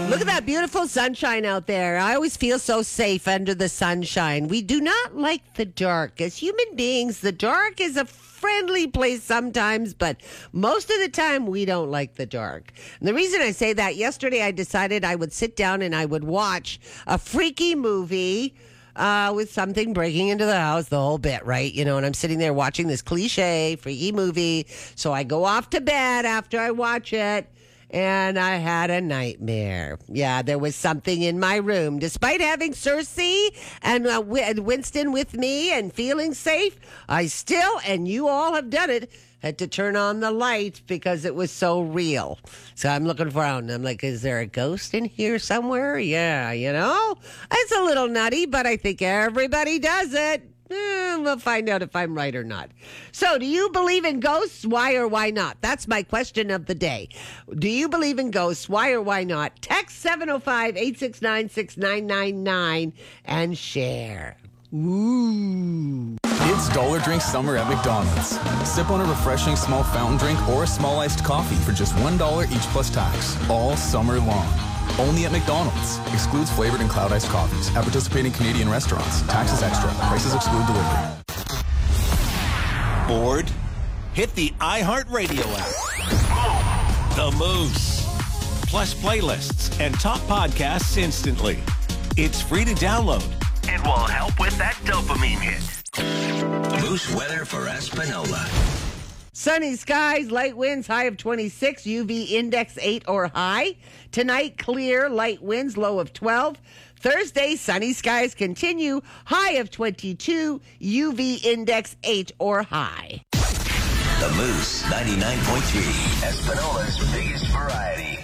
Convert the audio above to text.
Look at that beautiful sunshine out there. I always feel so safe under the sunshine. We do not like the dark. As human beings, the dark is a friendly place sometimes, but most of the time we don't like the dark. And the reason I say that, yesterday I decided I would sit down and I would watch a freaky movie with something breaking into the house, the whole bit, right? You know, and I'm sitting there watching this cliche freaky movie. So I go off to bed after I watch it. And I had a nightmare. Yeah, there was something in my room. Despite having Cersei and Winston with me and feeling safe, I still, and you all have done it, had to turn on the light because it was so real. So I'm looking around and I'm like, is there a ghost in here somewhere? Yeah, you know? It's a little nutty, but I think everybody does it. We'll find out if I'm right or not. So, do you believe in ghosts? Why or why not? That's my question of the day. Do you believe in ghosts? Why or why not? Text 705-869-6999 and share. Ooh. It's Dollar Drink Summer at McDonald's. Sip on a refreshing small fountain drink or a small iced coffee for just $1 each plus tax, all summer long. Only at McDonald's. Excludes flavored and cloud iced coffees. At participating Canadian restaurants. Taxes extra. Prices exclude delivery. Bored? Hit the iHeartRadio app. The Moose. Plus playlists and top podcasts instantly. It's free to download and will help with that dopamine hit. Moose weather for Espanola. Sunny skies, light winds, high of 26, UV index 8 or high. Tonight, clear, light winds, low of 12. Thursday, sunny skies continue, high of 22, UV index 8 or high. The Moose 99.3, Espanola's biggest variety.